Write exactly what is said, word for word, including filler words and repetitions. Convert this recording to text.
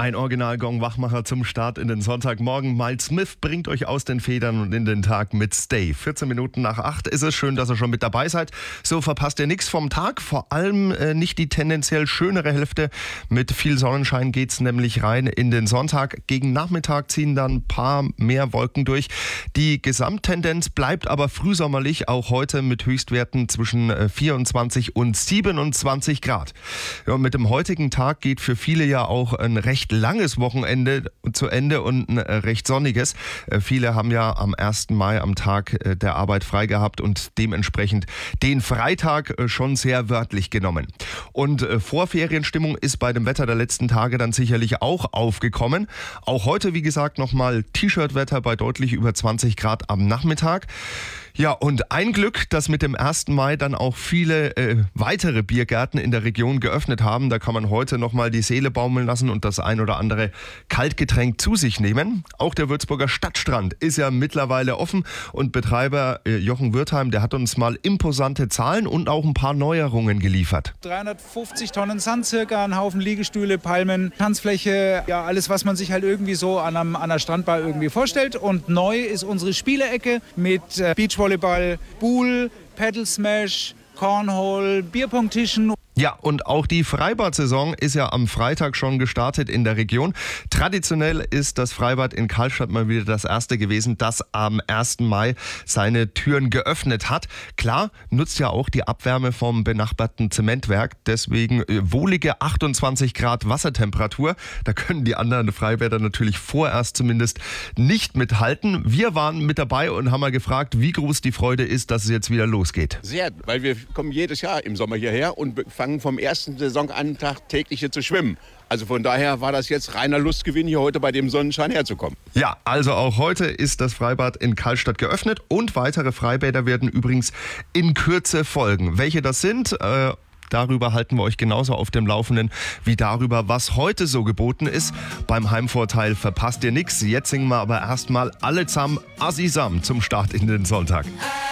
Ein Original-Gong-Wachmacher zum Start in den Sonntagmorgen. Miles Smith bringt euch aus den Federn und in den Tag mit Stay. vierzehn Minuten nach acht ist es. Schön, dass ihr schon mit dabei seid. So verpasst ihr nichts vom Tag. Vor allem äh, nicht die tendenziell schönere Hälfte. Mit viel Sonnenschein geht's nämlich rein in den Sonntag. Gegen Nachmittag ziehen dann ein paar mehr Wolken durch. Die Gesamttendenz bleibt aber frühsommerlich, auch heute mit Höchstwerten zwischen äh, vierundzwanzig und siebenundzwanzig Grad. Ja, und mit dem heutigen Tag geht für viele ja auch ein recht langes Wochenende zu Ende und ein recht sonniges. Viele haben ja am ersten Mai am Tag der Arbeit frei gehabt und dementsprechend den Freitag schon sehr wörtlich genommen. Und Vorferienstimmung ist bei dem Wetter der letzten Tage dann sicherlich auch aufgekommen. Auch heute, wie gesagt, nochmal T-Shirt-Wetter bei deutlich über zwanzig Grad am Nachmittag. Ja, und ein Glück, dass mit dem ersten Mai dann auch viele äh, weitere Biergärten in der Region geöffnet haben. Da kann man heute nochmal die Seele baumeln lassen und das ein oder andere Kaltgetränk zu sich nehmen. Auch der Würzburger Stadtstrand ist ja mittlerweile offen und Betreiber äh, Jochen Wirtheim, der hat uns mal imposante Zahlen und auch ein paar Neuerungen geliefert. dreihundertfünfzig Tonnen Sand circa, ein Haufen Liegestühle, Palmen, Tanzfläche, ja alles, was man sich halt irgendwie so an, einem, an einer Strandbar irgendwie vorstellt. Und neu ist unsere Spielecke mit äh, Beachvolleyball, Pool, Paddle Smash, Cornhole, Bierpongtischen. Ja, und auch die Freibad-Saison ist ja am Freitag schon gestartet in der Region. Traditionell ist das Freibad in Karlstadt mal wieder das erste gewesen, das am ersten Mai seine Türen geöffnet hat. Klar, nutzt ja auch die Abwärme vom benachbarten Zementwerk, deswegen wohlige achtundzwanzig Grad Wassertemperatur. Da können die anderen Freibäder natürlich vorerst zumindest nicht mithalten. Wir waren mit dabei und haben mal gefragt, wie groß die Freude ist, dass es jetzt wieder losgeht. Sehr, weil wir kommen jedes Jahr im Sommer hierher und fangen vom ersten Saisonantag täglich hier zu schwimmen. Also von daher war das jetzt reiner Lustgewinn, hier heute bei dem Sonnenschein herzukommen. Ja, also auch heute ist das Freibad in Karlstadt geöffnet und weitere Freibäder werden übrigens in Kürze folgen. Welche das sind, äh, darüber halten wir euch genauso auf dem Laufenden wie darüber, was heute so geboten ist. Beim Heimvorteil verpasst ihr nichts. Jetzt singen wir aber erstmal alle zusammen Assisam zum Start in den Sonntag.